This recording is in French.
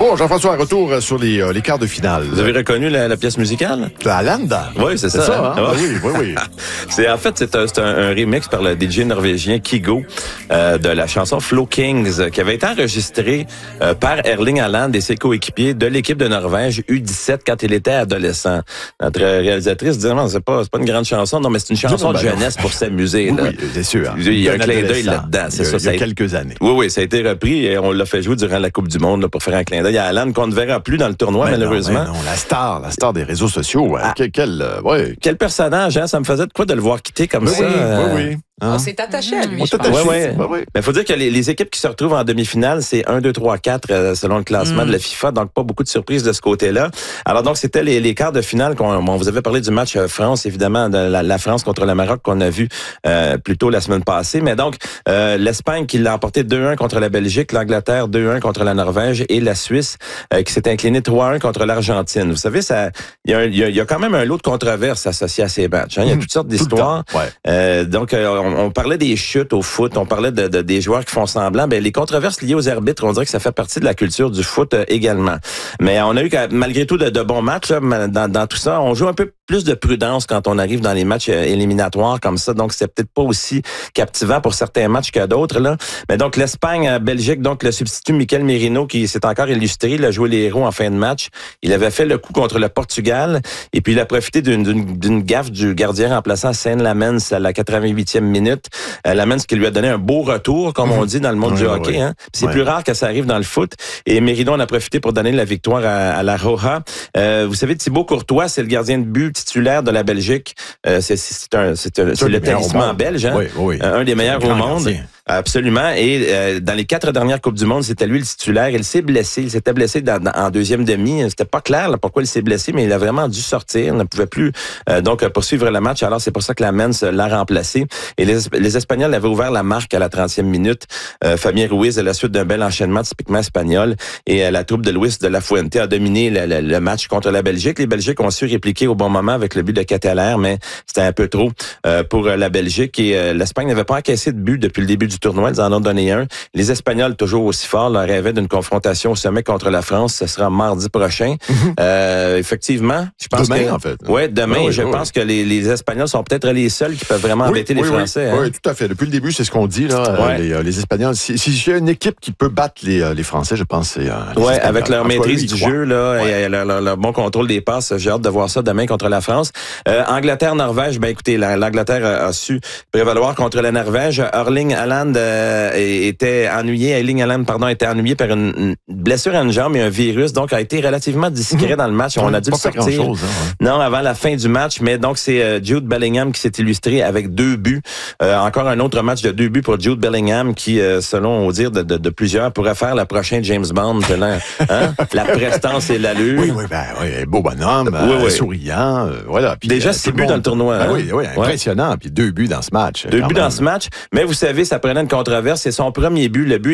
Bon, Jean-François, retour sur les quarts de finale. Vous avez reconnu la pièce musicale? La Landa. Oui, c'est ça. Hein? Oui. C'est un remix par le DJ norvégien Kygo de la chanson Flow Kings qui avait été enregistrée par Erling Haaland et ses coéquipiers de l'équipe de Norvège U17 quand il était adolescent. Notre réalisatrice disait non, c'est pas une grande chanson, non, mais c'est une chanson de jeunesse pour s'amuser. Oui, c'est sûr. Il y a un clin d'œil là-dedans. C'est ça. Il y a quelques années. Oui, ça a été repris et on l'a fait jouer durant la Coupe du Monde là, pour faire un clin d'œil à Haaland qu'on ne verra plus dans le tournoi, malheureusement. Non, la star des réseaux sociaux. Quel personnage, hein? Ça me faisait de quoi de le voir quitter comme ça. Oui. On s'est attaché à lui. Oui. Mais faut dire que les équipes qui se retrouvent en demi-finale, c'est 1, 2, 3, 4 selon le classement de la FIFA, donc pas beaucoup de surprises de ce côté-là. Alors donc c'était les quarts de finale on vous avait parlé du match France, évidemment, de la France contre le Maroc qu'on a vu plus tôt la semaine passée. Mais donc l'Espagne qui l'a emporté 2-1 contre la Belgique, l'Angleterre 2-1 contre la Norvège et la Suisse qui s'est inclinée 3-1 contre l'Argentine. Vous savez, il y a quand même un lot de controverses associées à ces matchs. Hein. Il y a toutes sortes d'histoires. Donc on parlait des chutes au foot, on parlait des joueurs qui font semblant. Ben les controverses liées aux arbitres, on dirait que ça fait partie de la culture du foot également. Mais on a eu malgré tout de bons matchs là, dans tout ça. On joue un peu plus de prudence quand on arrive dans les matchs éliminatoires comme ça. Donc, c'est peut-être pas aussi captivant pour certains matchs que d'autres, là. Mais donc, l'Espagne-Belgique, donc, le substitut Mikel Merino, qui s'est encore illustré, il a joué les héros en fin de match. Il avait fait le coup contre le Portugal. Et puis, il a profité d'une gaffe du gardien remplaçant Sean Lamens à la 88e minute. Lamens qui lui a donné un beau retour, comme on dit dans le monde du hockey, hein. C'est plus rare que ça arrive dans le foot. Et Merino en a profité pour donner la victoire à la Roja. Vous savez, Thibaut Courtois, c'est le gardien de but titulaire de la Belgique. C'est le talisman belge, hein? Oui. Un des meilleurs au monde. Gardien. Absolument. Et dans les 4 dernières Coupes du Monde, c'était lui le titulaire. Il s'est blessé. Il s'était blessé en deuxième demi. C'était pas clair là, pourquoi il s'est blessé, mais il a vraiment dû sortir. Il ne pouvait plus donc poursuivre le match. Alors, c'est pour ça que la Mens l'a remplacé. Et les Espagnols avaient ouvert la marque à la 30e minute. Fabien Ruiz, à la suite d'un bel enchaînement typiquement espagnol. Et la troupe de Luis de la Fuente a dominé le match contre la Belgique. Les Belgiques ont su répliquer au bon moment avec le but de Catteler, mais c'était un peu trop pour la Belgique. Et l'Espagne n'avait pas encaissé de but depuis le début du tournoi, ils en ont donné un. Les Espagnols, toujours aussi forts, leur rêvaient d'une confrontation au sommet contre la France. Ce sera mardi prochain. Effectivement, je pense demain, en fait. Demain. Je pense que les Espagnols sont peut-être les seuls qui peuvent vraiment embêter les Français. Oui, tout à fait. Depuis le début, c'est ce qu'on dit, là. Les Espagnols. Si y a une équipe qui peut battre les Français, je pense que c'est les Espagnols. Avec leur maîtrise du jeu, là, et leur bon contrôle des passes. J'ai hâte de voir ça demain contre la France. Angleterre-Norvège, écoutez, l'Angleterre a su prévaloir contre la Norvège. Erling Haaland était ennuyé par une blessure à une jambe et un virus, donc a été relativement discret dans le match. On a dû le sortir. Non, avant la fin du match, mais donc c'est Jude Bellingham qui s'est illustré avec 2 buts. Encore un autre match de 2 buts pour Jude Bellingham qui, selon au dire de plusieurs, pourrait faire le prochain James Bond. La prestance et l'allure. Beau bonhomme, souriant. Voilà. Puis, déjà 6 buts dans le tournoi. Impressionnant. Puis 2 buts dans ce match. 2 buts dans ce match. Mais vous savez, ça prenait une controverse. C'est son premier but. Le but